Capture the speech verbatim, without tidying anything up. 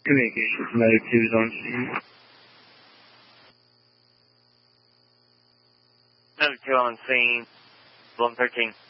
Communication from Medic two is on scene. Medic two on scene. one thirteen.